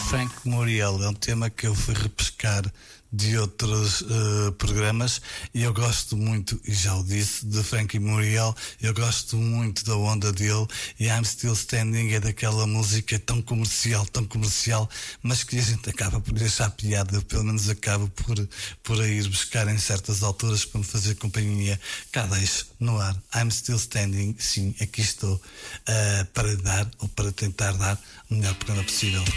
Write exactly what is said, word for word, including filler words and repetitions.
Frank Muriel. É um tema que eu fui repescar de outros uh, programas e eu gosto muito, e já o disse, de Frankie Muriel. Eu gosto muito da onda dele, e I'm Still Standing é daquela música tão comercial, tão comercial, mas que a gente acaba por achar piada. Eu pelo menos acabo por, por a ir buscar em certas alturas para me fazer companhia. Cá deixo no ar I'm Still Standing. Sim, aqui estou uh, para dar, ou para tentar dar o melhor programa possível.